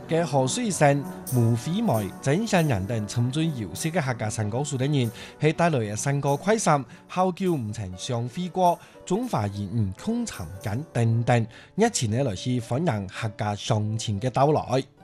嘅賀水生、吳飛梅、曾祥人等參進遊說嘅客家山歌數等人，係帶來嘅山歌快閃、號叫唔曾相飛過、中華言語空尋緊等等，一前呢來是歡迎客家鄉親嘅到來。